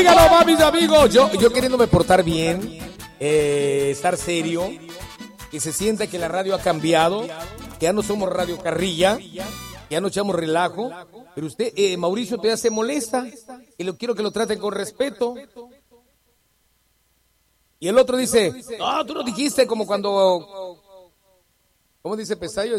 Oigan nomás, mis amigos, yo queriéndome portar bien, estar serio, que se sienta que la radio ha cambiado, que ya no somos Radio Carrilla, que ya no echamos relajo, pero usted, Mauricio, todavía se molesta, y quiero que lo traten con respeto. Y el otro dice, no, tú no dijiste como cuando, ¿cómo dice Pesayo?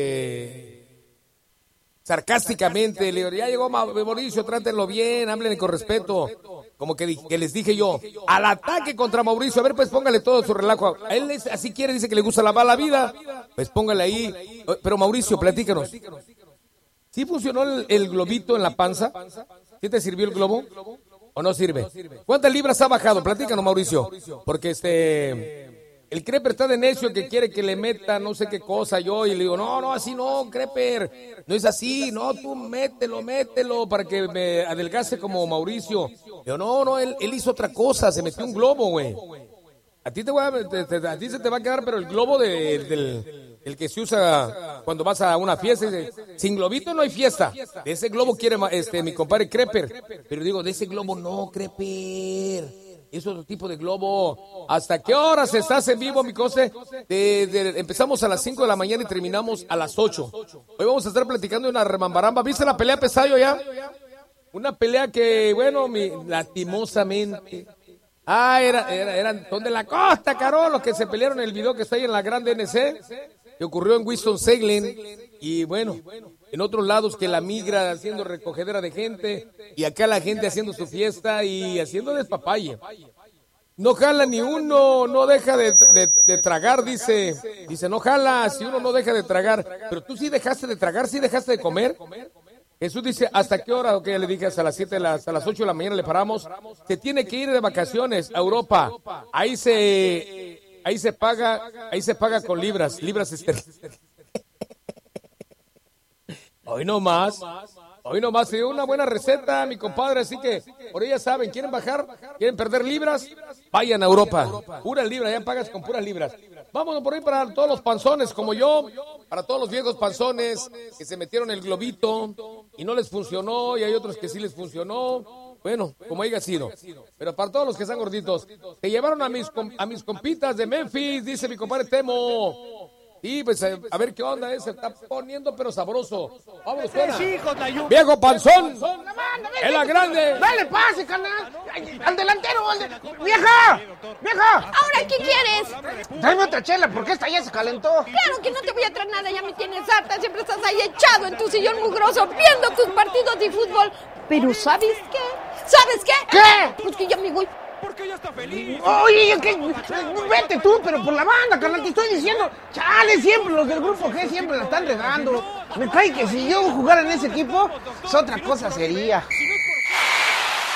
Sarcásticamente, le digo, ya llegó Mauricio, trátenlo bien, háblenle con respeto. Como que les dije yo, al ataque contra Mauricio, a ver, pues póngale todo su relajo. A él así quiere, dice que le gusta la mala vida, pues póngale ahí. Pero Mauricio, platícanos. ¿Sí funcionó el globito en la panza? ¿Sí te sirvió el globo? ¿O no sirve? ¿Cuántas libras ha bajado? Platícanos, Mauricio. Porque el Creper está de necio que quiere que le meta no sé qué cosa yo, y le digo, no, así no, Creper, no es así, no, tú mételo para que me adelgace como Mauricio. Yo, no, él hizo otra cosa, se metió un globo, güey. A ti a ti se te va a quedar, pero el globo el que se usa cuando vas a una fiesta, sin globito no hay fiesta. De ese globo quiere mi compadre Creper, pero digo, de ese globo no, Creper. Es otro tipo de globo. ¿Hasta qué horas estás en vivo, mi cose? Empezamos a las 5 de la mañana y terminamos a las 8. Hoy vamos a estar platicando de una remambaramba. ¿Viste la pelea, Pesayo, ya? Una pelea que, bueno, lastimosamente. Eran son de la costa, Carol, los que se pelearon en el video que está ahí en la grande NC, que ocurrió en Winston-Salem. Y bueno, en otros lados que la migra haciendo recogedera de gente, y acá la gente haciendo su fiesta y haciendo despapalle. No jala ni uno, no deja de tragar, dice, no jala si uno no deja de tragar. Pero tú sí dejaste de tragar, sí dejaste de comer. Jesús dice, ¿hasta qué hora? Ok, le dije, hasta las 8 de la mañana le paramos. Se tiene que ir de vacaciones a Europa. Ahí se paga con libras esterlinas. Hoy nomás se dio una buena receta, mi compadre, así que por ella saben, ¿quieren bajar? ¿Quieren perder libras? Vayan a Europa, puras libras, ya pagas con puras libras. Vámonos por ahí para todos los panzones como yo, para todos los viejos panzones que se metieron el globito y no les funcionó, y hay otros que sí les funcionó. Bueno, como haya sido. Pero para todos los que están gorditos, se llevaron a mis compitas de Memphis, dice mi compadre Temo. Y pues a ver qué onda, se está poniendo pero sabroso. Vámonos, fuera. Viejo panzón, es la grande. Dale pase, carnal. Al delantero, ¡Vieja! ¿Ahora qué quieres? Dame otra chela, porque esta ya se calentó. Claro que no te voy a traer nada, ya me tienes harta. Siempre estás ahí echado en tu sillón mugroso viendo tus partidos de fútbol. Pero ¿sabes qué? ¿Qué? Pues que ya me voy. Porque ya está feliz. Oye, vete tú, pero por la banda, carnal, te estoy diciendo. Chale, siempre los del grupo G siempre la están regando. Me cae que si yo jugara en ese equipo, otra cosa sería.